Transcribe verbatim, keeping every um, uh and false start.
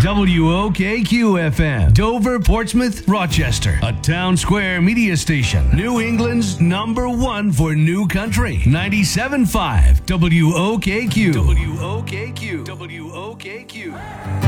W O K Q F M, Dover, Portsmouth, Rochester. A Town Square media station. New England's number one for new country. ninety-seven point five W O K Q. W O K Q. W O K Q.